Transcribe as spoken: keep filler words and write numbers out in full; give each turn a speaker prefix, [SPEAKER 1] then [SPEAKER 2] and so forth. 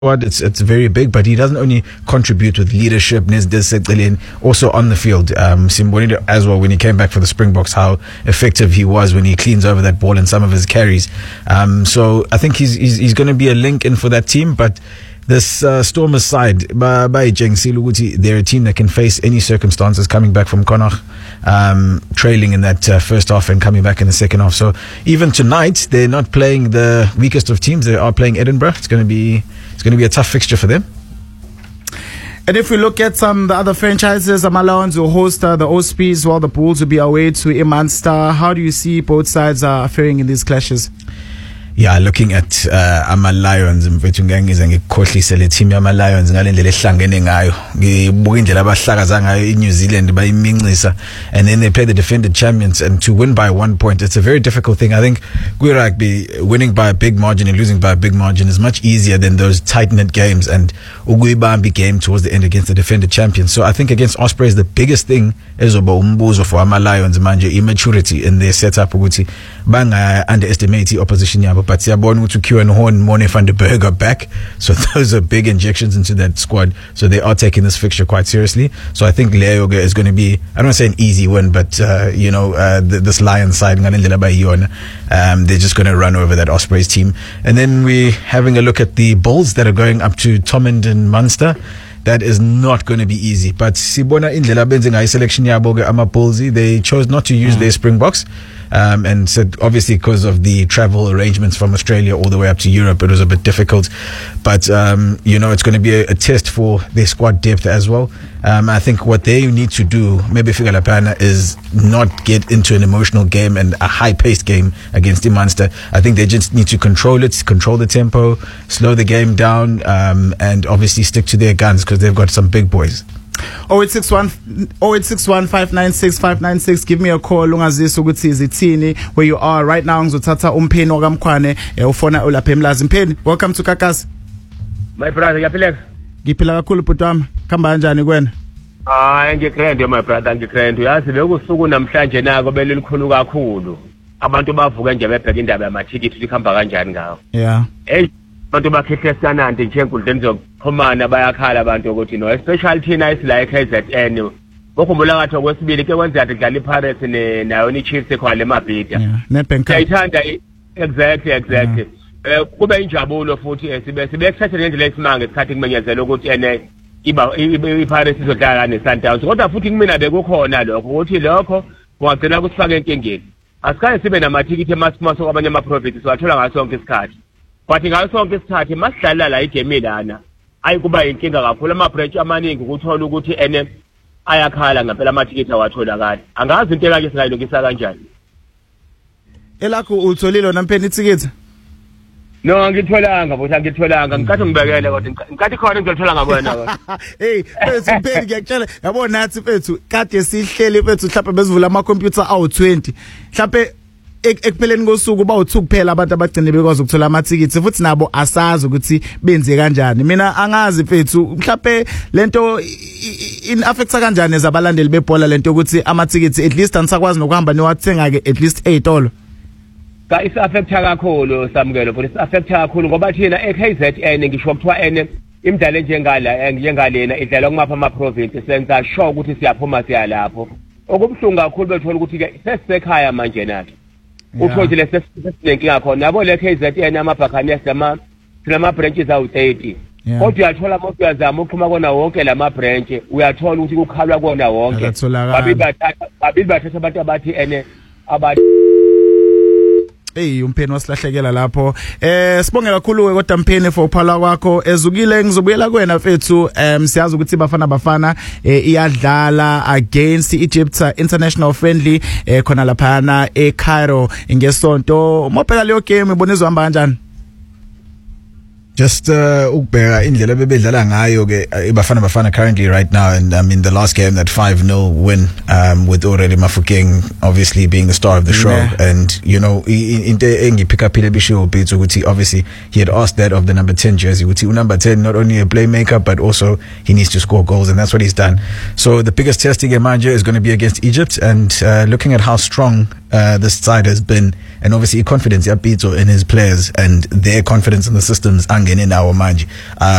[SPEAKER 1] What it's it's very big, but he doesn't only contribute with leadership, also on the field. Um, Simbonile as well, when he came back for the Springboks, how effective he was when he cleans over that ball in some of his carries. Um, so I think he's he's, he's going to be a link in for that team. But this uh, Stormers side, by they're a team that can face any circumstances coming back from Connacht, um, trailing in that uh, first half and coming back in the second half. So even tonight, they're not playing the weakest of teams. They are playing Edinburgh. It's going to be It's going to be a tough fixture for them.
[SPEAKER 2] And if we look at some the other franchises, Amalawans will host uh, the Ospies, while the Bulls will be away to Imanster. How do you see both sides are uh, faring in these clashes?
[SPEAKER 1] Yeah, looking at uh, ama Lions, mfethu ngiyangiza ngikhohlise le team yama Lions ngalendlela ehlangene ngayo. Ngibuka indlela abahlakaza ngayo iNew Zealand bayimincisa, and then they play the defended champions, and to win by one point, it's a very difficult thing. I think rugby, winning by a big margin and losing by a big margin is much easier than those tight-knit games, and Uguyibambi game towards the end against the defended champions. So I think against Ospreys, the biggest thing is about umbuzo for ama Lions manje, immaturity in their setup, ukuthi banga underestimate the opposition yabo. But siyabona ukuthi Q and Horn, Mone van der Berg are back, so those are big injections into that squad. So they are taking this fixture quite seriously. So I think Leoga is going to be, I don't want to say an easy win, but uh, you know, uh, the, this Lions side, um, they're just going to run over that Ospreys team. And then we're having a look at the Bulls that are going up to Thomond and Munster. That is not going to be easy. But Sibona indlela benze ngayo selection yabo ke ama Bulls, they chose not to use mm. their Springboks. Um, and said obviously because of the travel arrangements from Australia all the way up to Europe, it was a bit difficult. But um, you know, it's going to be a, a test for their squad depth as well. Um, I think what they need to do, maybe Figalapana, is not get into an emotional game and a high-paced game against Munster. I think they just need to control it, control the tempo, slow the game down, um, and obviously stick to their guns because they've got some big boys.
[SPEAKER 2] oh eight six one five nine six five nine six. Give me a call ungazisa ukuthi izithini where you are right now. Ngizothatha umpheni wakamkhwane ufona ulapha eMlazi. Mpheni, welcome to Kakasi.
[SPEAKER 3] My brother, yaphileka?
[SPEAKER 2] Ngiphila kakhulu bhuti wami. Khamba kanjani kwena?
[SPEAKER 3] Ah, ngikrende my brother, ngikrende. Yazi bekusuku namhlanje nako belilikhulu kakhulu. Abantu bavuka nje bebheka indaba yamathikithi likhamba kanjani ngawo.
[SPEAKER 2] Yeah.
[SPEAKER 3] Hey, abantu bakhehlesana nje enkundleni zokuxhumana bayakhala abantu ukuthi no, especially thina isila K Z N. Ngokhumbula ngathi okwesibili ke kwenza idlala iPirates ne nayo ni Chiefs ekhwale emabhida.
[SPEAKER 2] Yeah, neBank.
[SPEAKER 3] Ayithanda exactly exactly. Eh kube injabulo futhi sibe sibe excited ngendlela esimanga isikhathi kumenyezela ukuthi ene iba iPirates izodlala neSundowns. Kodwa futhi kumina bekukhona lokho ukuthi lokho kungagcina kusifaka enkingeni. Asikaye sibe namathikithi emasimaso kwabanye ama profits wathola ngaso sonke isikhathi. Kwathi ngaso sonke isikhathi masidlala la igame lana ayikuba inkinga kakhulu ama branch amaningi ukuthola ukuthi ene ayakhala ngempela amathikithi awatholakala. Angazi into ekake singayilungisa kanjani.
[SPEAKER 2] Elakho utholile naMpheni ithikithi?
[SPEAKER 3] No, ngitholanga futhi angitholanga. Ngikathi ngibekele kodwa ngikathi khona ngizothola ngakwena kodwa.
[SPEAKER 2] Hey, mfethu Mpheni ngiyakutshela yabo nathi mfethu kade sihleli mfethu mhlawumbe bezivula ama computer awu twenty. Mhlawumbe ekupheleni kosuku bawu two kuphela abantu abagcine bekwazi ukuthola amathikithi futhi nabo asazi ukuthi benze kanjani. Mina angazi mfethu mhlawumbe lento in affects kanjani ezabalandeli bebhola lento ukuthi amathikithi at least anisakwazi nokuhamba niwathenga ke at least eight dollar.
[SPEAKER 3] Ka isa affecta kakhulu samukelo futhi isa affecta kakhulu ngoba thina e-K Z N ngisho kuthiwa ene imidlalo enjengala njengalena idlala kumapha ama province senza sure ukuthi siyaphuma siya lapho. Okubhlungu kakhulu bethola ukuthi ke sesisekhaya manje nathi. Uthothi lesesinenkinga khona yabo le K Z N ama Buccaneers lama sinama branches awu thirty. Kodwa uyathola uma uyazama uphuma kona wonke lama branch uyathola ukuthi kukhalwa kona wonke. Babi bathatha babi bathatha abantu abathi ene abathi
[SPEAKER 2] Hey umpheni wasilahlekela lapho. Eh sibonge kakhulu kodwa Mpheni for uphala kwakho. Ezukile ngizobuyela kuwena mfethu. Em siyazi ukuthi Bafana Bafana iyadlala against Egypt International Friendly eh khona lapha e Cairo ngesonto. Mobheka leyo game ibonizwa hamba kanjani?
[SPEAKER 1] Just uh, ukubheka indlela bebedlala ngayo ke iBafana Bafana currently right now, and I mean the last game, that five nil win um, with already Mafokeng obviously being the star of the show. Yeah. And you know into engipick up Bisho Beats ukuthi obviously he had asked that of the number ten jersey, ukuthi number ten not only a playmaker but also he needs to score goals, and that's what he's done. So the biggest testing manager is going to be against Egypt, and uh, looking at how strong uh, this side has been, and obviously confidence yapito in his players and their confidence in the systems angene nawo manje. Uh,